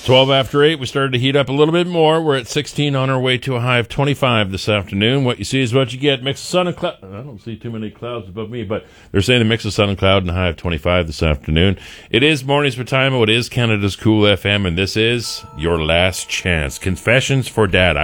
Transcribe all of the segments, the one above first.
12 after 8, we started to heat up a little bit more. We're at 16 on our way to a high of 25 this afternoon. What you see is what you get. Mix of sun and cloud. I don't see too many clouds above me, but they're saying a mix of sun and cloud and a high of 25 this afternoon. It is Mornings with Time. It is Canada's Cool FM, and this is your last chance. Confessions for Dad.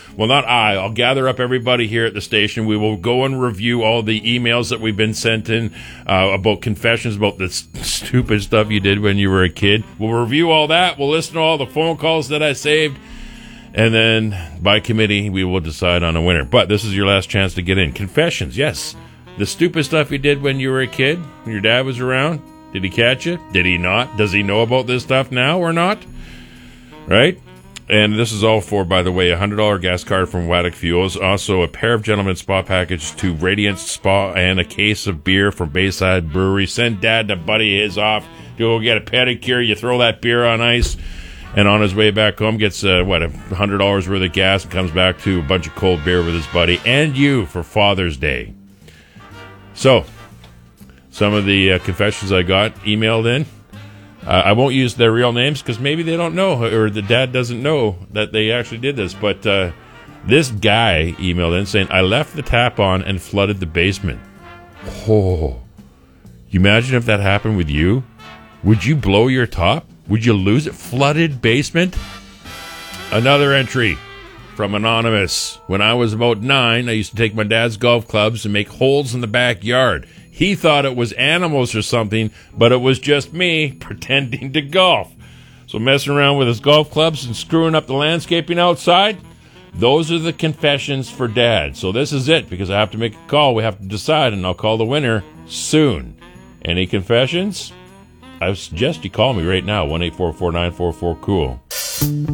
I'll gather up everybody here at the station. We will go and review all the emails that we've been sent in about confessions, about the stupid stuff you did when you were a kid. We'll review all that. We'll listen to all the phone calls that I saved, and then by committee we will decide on a winner. But this is your last chance to get in. Confessions, yes. The stupid stuff you did when you were a kid, when your dad was around. Did he catch you? Did he not? Does he know about this stuff now or not? Right? And this is all for, by the way, a $100 gas card from Waddick Fuels. Also, a pair of Gentleman Spa package to Radiant Spa and a case of beer from Bayside Brewery. Send Dad to buddy his off to go get a pedicure. You throw that beer on ice, and on his way back home gets, $100 worth of gas and comes back to a bunch of cold beer with his buddy and you for Father's Day. So, some of the confessions I got emailed in. I won't use their real names because maybe they don't know, or the dad doesn't know that they actually did this. But this guy emailed in saying, I left the tap on and flooded the basement. Oh, you imagine if that happened with you? Would you blow your top? Would you lose it? Flooded basement? Another entry from Anonymous. When I was about 9, I used to take my dad's golf clubs and make holes in the backyard. He thought it was animals or something, but it was just me pretending to golf. So messing around with his golf clubs and screwing up the landscaping outside, those are the confessions for Dad. So this is it, because I have to make a call. We have to decide, and I'll call the winner soon. Any confessions? I suggest you call me right now, 1-844-944-COOL.